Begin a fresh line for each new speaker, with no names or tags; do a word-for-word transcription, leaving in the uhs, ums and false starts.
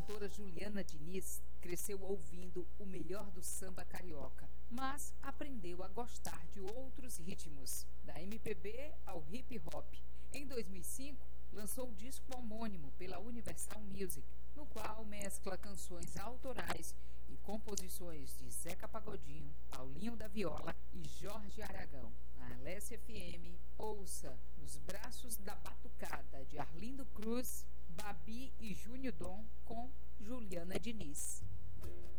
cantora Juliana Diniz cresceu ouvindo o melhor do samba carioca, mas aprendeu a gostar de outros ritmos, da M P B ao hip hop. Em dois mil e cinco, lançou o disco homônimo pela Universal Music, no qual mescla canções autorais e composições de Zeca Pagodinho, Paulinho da Viola e Jorge Aragão. Na Alesse F M, ouça Nos Braços da Batucada, de Arlindo Cruz, Babi e Júnior Dom, com Juliana Diniz.